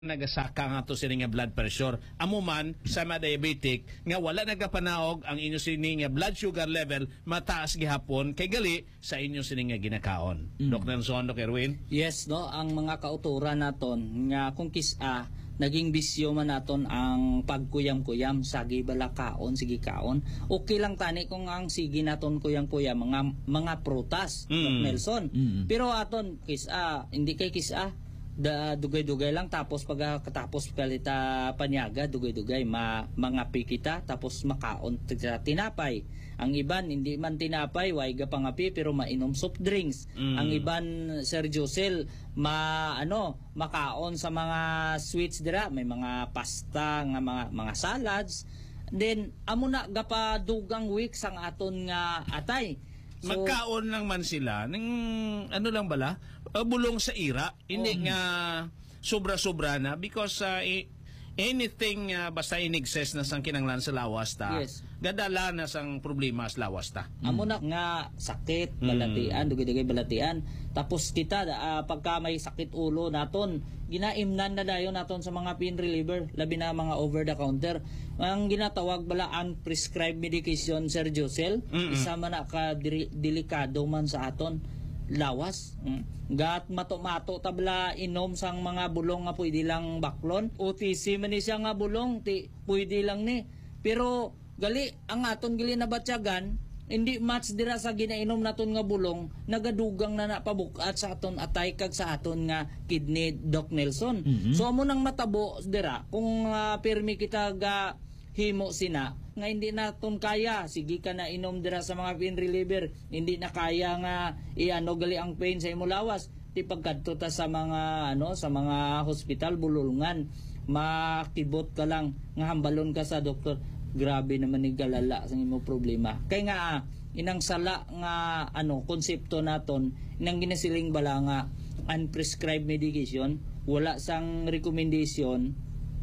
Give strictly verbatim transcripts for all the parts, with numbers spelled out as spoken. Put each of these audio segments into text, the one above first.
nagasaka nga to sini nga blood pressure. Amo man sa mga diabetic nga wala nagapanaog ang inyo sini nga blood sugar level mataas gihapon kay gali sa inyo sini nga ginakaon. Mm. Doctor Nelson, Doctor Erwin? Yes, no, ang mga kauturan naton nga kung kisa naging bisyo man naton ang pagkuyam-kuyam sa gibala kaon sige kaon. Okay lang tani kung ang sige naton kuyam-kuyam mga mga prutas, mm. Doctor Nelson. Mm. Pero aton kisa hindi kay kisa da dugay-dugay lang tapos pag katapos kalita panyaga dugay-dugay ma mangapi kita tapos makaon sa tinapay. Ang iban hindi man tinapay way ga pangapi pero mainom soft drinks. Mm. Ang iban Sir Josel ma ano makaon sa mga sweets dira, may mga pasta nga mga mga salads. Then amo na gapadugang week sang aton nga atay. So, magkaon lang man sila ng ano lang bala uh, bulong sa ira hindi oh. nga sobra-sobra na because uh, anything uh, basta in-excess na sang kinanglan sa lawas ta yes. Gadala na sang problema sa lawas ta mm. Amo na nga sakit balatian mm. dugay-dugay balatian tapos kita uh, pagka may sakit ulo naton ginaimnan na dayon naton sa mga pain reliever labi na mga over the counter ang ginatawag bala unprescribed medication Sir Josel mm-hmm. isa man na ka delikado man sa aton lawas mm. gat mato-mato tabla inom sang mga bulong nga pwede lang baklon O T C man ni siya nga bulong ti pwede lang ni pero gali ang aton gili na batyagan hindi match dira sa ginainom naton nga bulong nagadugang na napabukat sa aton atay kag sa aton nga kidney Doc Nelson. Mm-hmm. So amo nang matabo dira kung uh, pirmi kita ga himo sina nga hindi naton kaya sige ka na inom dira sa mga pain reliever hindi na kaya nga iano gali ang pain sa imo lawas ti pagkadto ta sa mga ano sa mga hospital bululngan makibot ka lang nga hambalon ka sa doktor. Grabe naman ni galala sa imo problema. Kay nga inang sala nga ano konsepto naton inang ginasiling bala nga unprescribed medication wala sang recommendation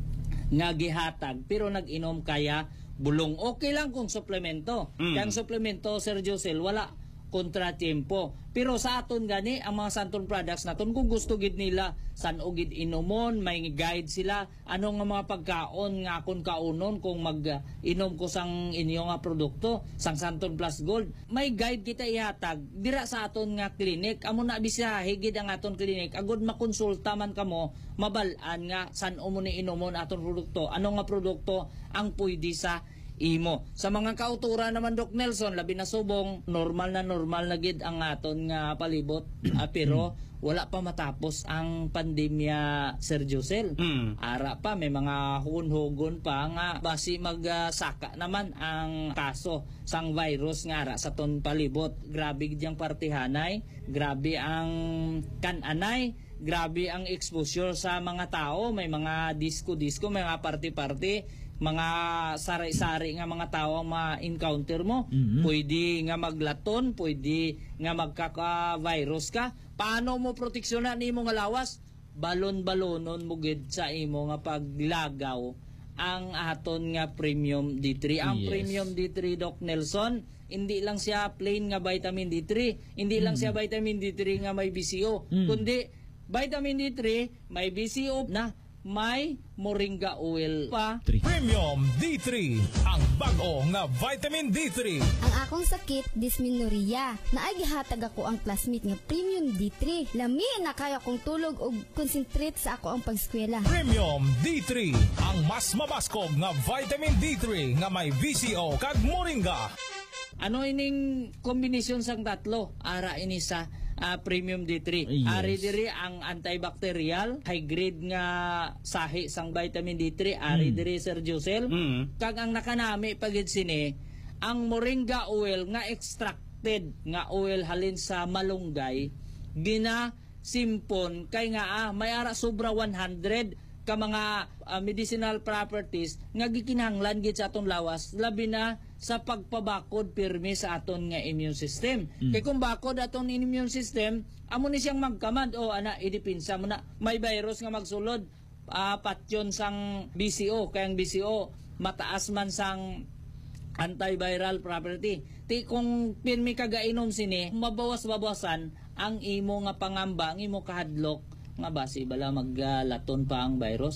nga gihatag pero nag-inom kaya bulong okay lang kung suplemento. Mm. Kang suplemento Sir Josel wala kontratiempo. Pero sa aton gani ang mga Santon products naton kung gusto gid nila san og gid inomon may guide sila ano nga mga pagkaon nga akon kaunon kung mag uh, inom ko sang inyo nga produkto sang Santon Plus Gold may guide kita ihatag dira sa aton nga clinic amo na bisahe gid ang aton clinic agud makonsulta man kamo mabal-an nga san umo ni inomon aton produkto ano nga produkto ang pwede sa imo. Sa mga kauturan naman Doc Nelson labi na subong normal na normal na gid ang aton nga palibot uh, pero wala pa matapos ang pandemya Sir Josel. Mm. Ara pa may mga hunhugon pa nga basi magsaka uh, naman ang kaso sang virus nga ara sa ton palibot. Grabe gid yang partihanay, grabe ang kananay, grabe ang exposure sa mga tao, may mga disco-disco, may mga party-party mga sari-sari nga mga tao ang ma-encounter mo. Mm-hmm. Pwede nga maglaton, pwede nga magkaka-virus ka. Paano mo proteksyonan nimo nga lawas? Balon-balonon mo gid sa imo nga paglagaw ang aton nga premium D three. Ang yes. Premium D three Doc Nelson, hindi lang siya plain nga vitamin D three, hindi mm. lang siya vitamin D three nga may B C O, mm. kundi vitamin D three may B C O na may moringa oil pa. Premium D three, ang bago nga vitamin D three. Ang akong sakit, dysmenorrhea. Naay ako ang plasmid nga Premium D three. Lami na kaya kong tulog og concentrate sa ako ang pagskwela. Premium D three, ang mas mabaskog nga vitamin D three nga may B C O kag moringa. Ano ining kombinasyon sang tatlo? Ara ini sa uh, Premium D three. Yes. Ari diri ang antibacterial, high grade nga sahi sang vitamin D three. Ari mm. diri Sir Josel. Mm. Kag ang nakanami pagid sini, ang moringa oil nga extracted nga oil halin sa malunggay, gina simpon kay nga ah, may ara sobra one hundred ka mga uh, medicinal properties nga gikinahanglan gid sa aton lawas labi na sa pagpabakod pirmi sa aton nga immune system. Mm. Kay kung bakod aton immune system, amo ni siyang magkamad o ana idipinsa mo na may virus nga magsulod uh, patyon sang B C O kay ang B C O mataas man sang antiviral property. Ti kung pirmi kagainom sini mabawas-bawasan ang imo nga pangamba, ang imo kahadlok nga basi bala maglaton pa ang virus.